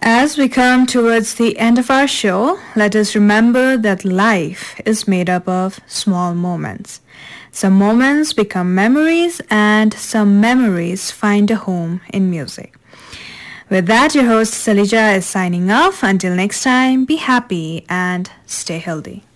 As we come towards the end of our show, let us remember that life is made up of small moments. Some moments become memories, and some memories find a home in music. With that, your host Salija is signing off. Until next time, be happy and stay healthy.